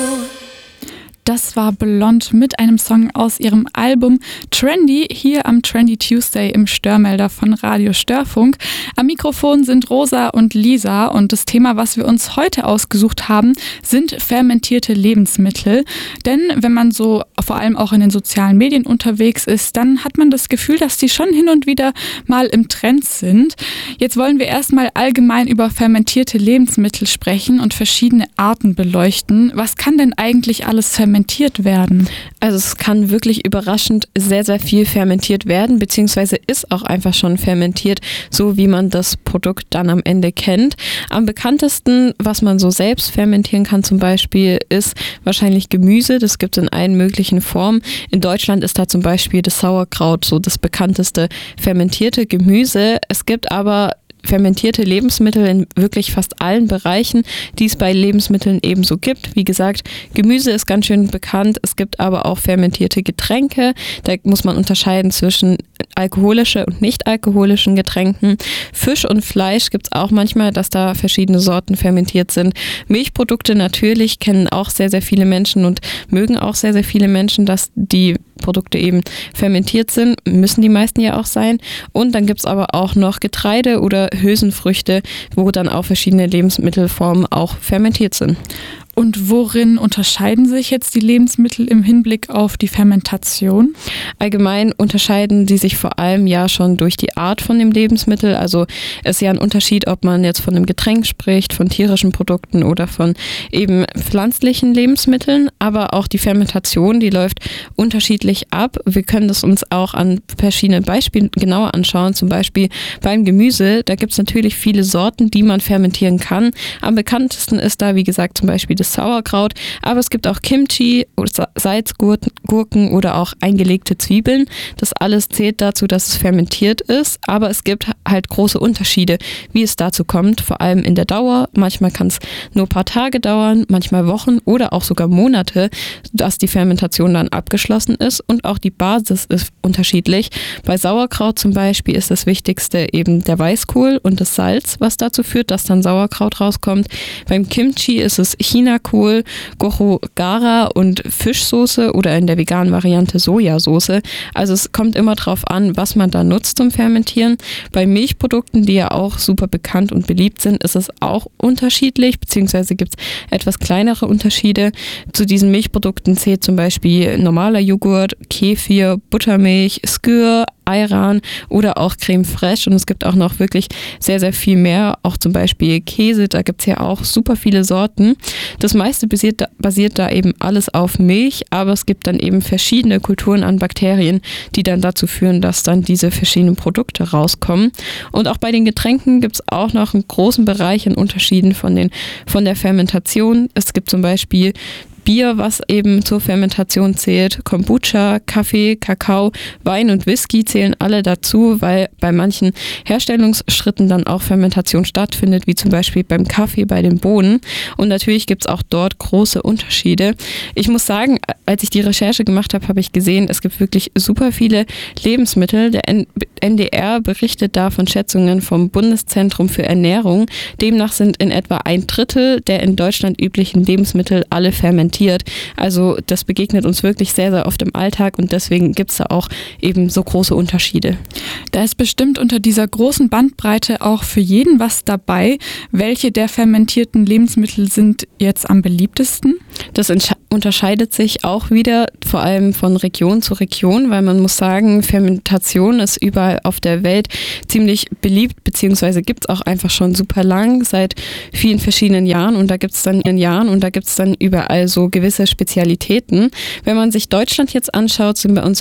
Das war Blond mit einem Song aus ihrem Album Trendy, hier am Trendy Tuesday im Störmelder von Radio Störfunk. Am Mikrofon sind Rosa und Lisa und das Thema, was wir uns heute ausgesucht haben, sind fermentierte Lebensmittel. Denn wenn man so vor allem auch in den sozialen Medien unterwegs ist, dann hat man das Gefühl, dass die schon hin und wieder mal im Trend sind. Jetzt wollen wir erstmal allgemein über fermentierte Lebensmittel sprechen und verschiedene Arten beleuchten. Was kann denn eigentlich alles fermentiert werden? Also es kann wirklich überraschend sehr, sehr viel fermentiert werden, beziehungsweise ist auch einfach schon fermentiert, so wie man das Produkt dann am Ende kennt. Am bekanntesten, was man so selbst fermentieren kann zum Beispiel, ist wahrscheinlich Gemüse. Das gibt es in allen möglichen Formen. In Deutschland ist da zum Beispiel das Sauerkraut so das bekannteste fermentierte Gemüse. Es gibt aber fermentierte Lebensmittel in wirklich fast allen Bereichen, die es bei Lebensmitteln ebenso gibt. Wie gesagt, Gemüse ist ganz schön bekannt. Es gibt aber auch fermentierte Getränke. Da muss man unterscheiden zwischen alkoholische und nicht alkoholischen Getränken. Fisch und Fleisch gibt es auch manchmal, dass da verschiedene Sorten fermentiert sind. Milchprodukte natürlich kennen auch sehr, sehr viele Menschen und mögen auch sehr, sehr viele Menschen, dass die Produkte eben fermentiert sind, müssen die meisten ja auch sein. Und dann gibt es aber auch noch Getreide oder Hülsenfrüchte, wo dann auch verschiedene Lebensmittelformen auch fermentiert sind. Und worin unterscheiden sich jetzt die Lebensmittel im Hinblick auf die Fermentation? Allgemein unterscheiden die sich vor allem ja schon durch die Art von dem Lebensmittel. Also es ist ja ein Unterschied, ob man jetzt von einem Getränk spricht, von tierischen Produkten oder von eben pflanzlichen Lebensmitteln. Aber auch die Fermentation, die läuft unterschiedlich ab. Wir können das uns auch an verschiedenen Beispielen genauer anschauen. Zum Beispiel beim Gemüse, da gibt es natürlich viele Sorten, die man fermentieren kann. Am bekanntesten ist da, wie gesagt, zum Beispiel das Sauerkraut, aber es gibt auch Kimchi, Salzgurken oder auch eingelegte Zwiebeln. Das alles zählt dazu, dass es fermentiert ist, aber es gibt halt große Unterschiede, wie es dazu kommt, vor allem in der Dauer. Manchmal kann es nur ein paar Tage dauern, manchmal Wochen oder auch sogar Monate, dass die Fermentation dann abgeschlossen ist, und auch die Basis ist unterschiedlich. Bei Sauerkraut zum Beispiel ist das Wichtigste eben der Weißkohl und das Salz, was dazu führt, dass dann Sauerkraut rauskommt. Beim Kimchi ist es Chinakohl, Gochugara und Fischsoße oder in der veganen Variante Sojasauce. Also es kommt immer drauf an, was man da nutzt zum Fermentieren. Bei Milchprodukten, die ja auch super bekannt und beliebt sind, ist es auch unterschiedlich, beziehungsweise gibt es etwas kleinere Unterschiede. Zu diesen Milchprodukten zählt zum Beispiel normaler Joghurt, Kefir, Buttermilch, Skyr, Ayran oder auch Creme Fraiche, und es gibt auch noch wirklich sehr, sehr viel mehr, auch zum Beispiel Käse, da gibt es ja auch super viele Sorten. Das meiste basiert da eben alles auf Milch, aber es gibt dann eben verschiedene Kulturen an Bakterien, die dann dazu führen, dass dann diese verschiedenen Produkte rauskommen. Und auch bei den Getränken gibt es auch noch einen großen Bereich an Unterschieden von der Fermentation. Es gibt zum Beispiel Bier, was eben zur Fermentation zählt, Kombucha, Kaffee, Kakao, Wein und Whisky zählen alle dazu, weil bei manchen Herstellungsschritten dann auch Fermentation stattfindet, wie zum Beispiel beim Kaffee, bei den Bohnen. Und natürlich gibt es auch dort große Unterschiede. Ich muss sagen, als ich die Recherche gemacht habe, habe ich gesehen, es gibt wirklich super viele Lebensmittel. Der NDR berichtet da von Schätzungen vom Bundeszentrum für Ernährung. Demnach sind in etwa 1/3 der in Deutschland üblichen Lebensmittel alle fermentiert. Also das begegnet uns wirklich sehr, sehr oft im Alltag, und deswegen gibt es da auch eben so große Unterschiede. Da ist bestimmt unter dieser großen Bandbreite auch für jeden was dabei. Welche der fermentierten Lebensmittel sind jetzt am beliebtesten? Das unterscheidet sich auch wieder vor allem von Region zu Region, weil man muss sagen, Fermentation ist überall auf der Welt ziemlich beliebt, beziehungsweise gibt es auch einfach schon super lang, seit vielen verschiedenen Jahren, und da gibt es dann überall so gewisse Spezialitäten. Wenn man sich Deutschland jetzt anschaut, sind bei uns